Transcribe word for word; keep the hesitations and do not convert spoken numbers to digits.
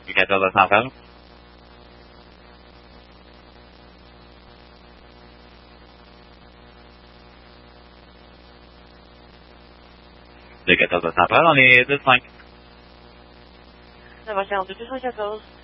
quatorze à cent trente. De quatorze à cent trente, on est deux cinq. neuf cent quarante-deux, deux cent quatorze.